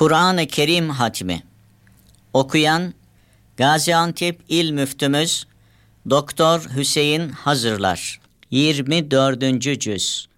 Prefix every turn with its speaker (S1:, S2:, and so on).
S1: Kur'an-ı Kerim hatmi. Okuyan Gaziantep İl Müftümüz Doktor Hüseyin Hazırlar. 24. cüz.